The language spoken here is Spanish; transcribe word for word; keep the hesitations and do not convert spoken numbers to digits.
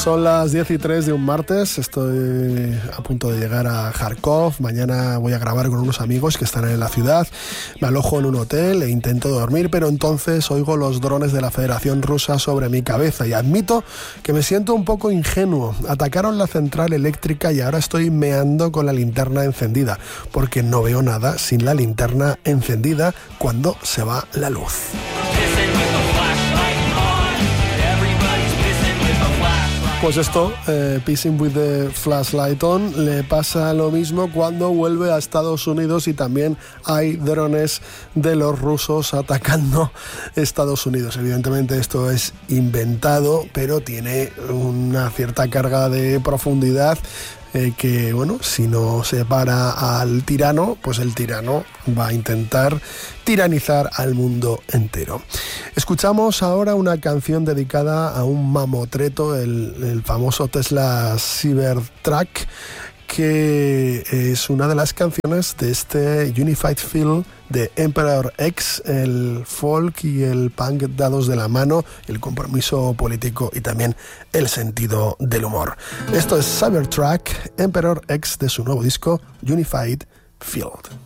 Son las diez y tres de un martes, estoy a punto de llegar a Kharkov. Mañana voy a grabar con unos amigos que están en la ciudad. Me alojo en un hotel e intento dormir, pero entonces oigo los drones de la Federación Rusa sobre mi cabeza y admito que me siento un poco ingenuo. Atacaron la central eléctrica y ahora estoy meando con la linterna encendida, porque no veo nada sin la linterna encendida cuando se va la luz. Pues esto, eh, Pissing with the Flashlight On, le pasa lo mismo cuando vuelve a Estados Unidos y también hay drones de los rusos atacando Estados Unidos. Evidentemente esto es inventado, pero tiene una cierta carga de profundidad eh, que, bueno, si no se para al tirano, pues el tirano va a intentar tiranizar al mundo entero. Escuchamos ahora una canción dedicada a un mamotreto, el, el famoso Tesla Cybertruck, que es una de las canciones de este Unified Feel de Emperor X, el folk y el punk dados de la mano, el compromiso político y también el sentido del humor. Esto es Cybertruck, Emperor X, de su nuevo disco Unified Field.